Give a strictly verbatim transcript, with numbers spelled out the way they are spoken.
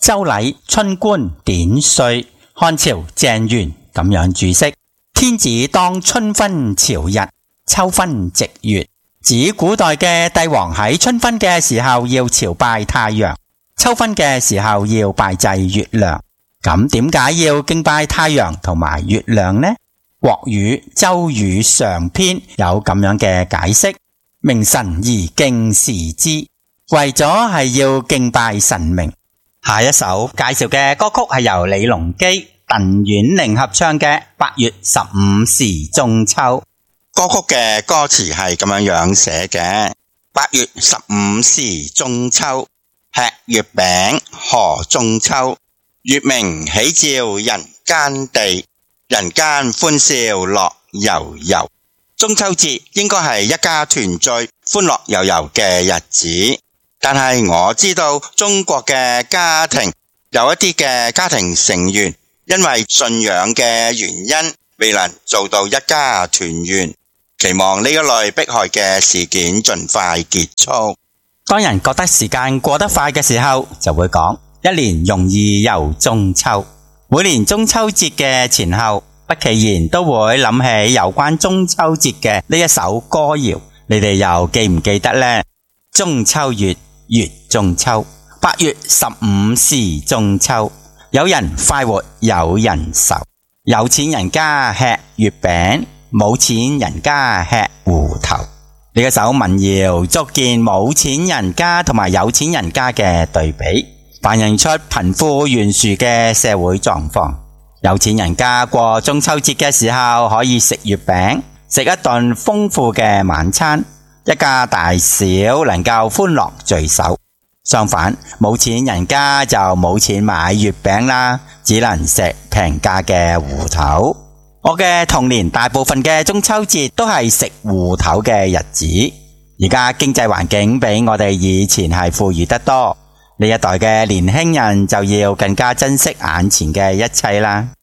周禮春官典歲，漢朝鄭玄咁樣注釋：天子當春分朝日，秋分夕月。指古代嘅帝王喺春分嘅時候要朝拜太陽，秋分嘅時候要拜祭月亮。咁點解要敬拜太陽同埋月亮呢？國語周語上篇有咁樣嘅解釋：明神而敬時之，為咗係要敬拜神明。下一首介紹嘅歌曲係由李龍基、鄧婉玲合唱嘅《八月十五時中秋》。 歌曲嘅歌詞係咁樣樣寫嘅：八月十五時中秋，吃月餅賀中秋。月明喜照人間地，人間歡笑樂悠悠。中秋節應該係一家團聚、歡樂悠悠嘅日子。但係我知道中國嘅家庭有一啲嘅家庭成員因為信仰嘅原因未能做到一家團圓，期望呢一類迫害嘅事件盡快結束。 當人覺得時間過得快嘅時候，就會講一年容易又中秋。每年中秋節嘅前後，不其然都會諗起有關中秋節嘅呢一首歌謠，你哋又記唔記得呢？中秋月，月中秋，八月十五時中秋。有人快活有人愁，有錢人家吃月餅，冇錢人家吃芋頭。呢一首民謠足見冇錢人家同埋有錢人家嘅對比，反映出貧富懸殊嘅社會狀況。有錢人家過中秋節嘅時候可以食月餅，食一頓豐富嘅晚餐，一家大小能夠歡樂聚首。相反，冇錢人家就冇錢買月餅啦，只能食平價嘅芋頭。我嘅童年大部分嘅中秋節都係食芋頭嘅日子。而家經濟環境比我哋以前係富裕得多，呢一代嘅年輕人就要更加珍惜眼前嘅一切啦。